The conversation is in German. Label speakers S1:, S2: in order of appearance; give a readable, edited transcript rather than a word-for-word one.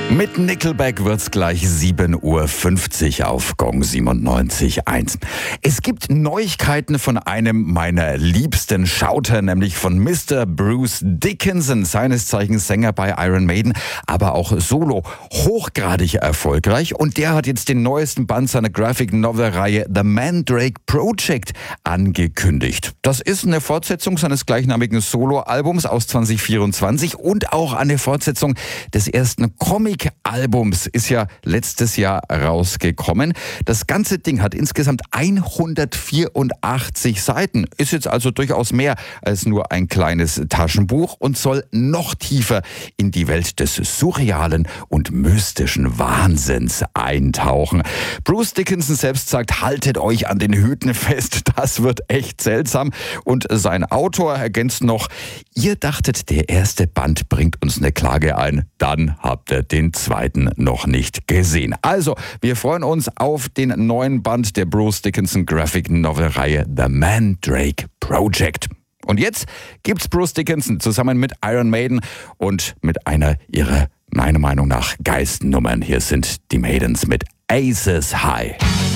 S1: Mit Nickelback wird's gleich 7:50 Uhr auf Gong 97.1. Es gibt Neuigkeiten von einem meiner liebsten Schauter, nämlich von Mr. Bruce Dickinson, seines Zeichens Sänger bei Iron Maiden, aber auch solo hochgradig erfolgreich. Und der hat jetzt den neuesten Band seiner Graphic Novel-Reihe The Mandrake Project angekündigt. Das ist eine Fortsetzung seines gleichnamigen Solo-Albums aus 2024 und auch eine Fortsetzung des ersten Comic-Albums, ist ja letztes Jahr rausgekommen. Das ganze Ding hat insgesamt 184 Seiten, ist jetzt also durchaus mehr als nur ein kleines Taschenbuch und soll noch tiefer in die Welt des surrealen und mystischen Wahnsinns eintauchen. Bruce Dickinson selbst sagt, haltet euch an den Hüten fest, das wird echt seltsam. Und sein Autor ergänzt noch, ihr dachtet, der erste Band bringt uns eine Klage ein, dann habt ihr den zweiten noch nicht gesehen. Also, wir freuen uns auf den neuen Band der Bruce Dickinson Graphic Novel-Reihe The Mandrake Project. Und jetzt gibt's Bruce Dickinson zusammen mit Iron Maiden und mit einer ihrer, meiner Meinung nach, geilsten Nummern. Hier sind die Maidens mit Aces High.